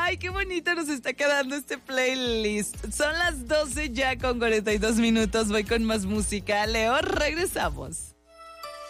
Ay, qué bonito nos está quedando este playlist. Son las 12 ya con 42 minutos. Voy con más música. Leo, regresamos.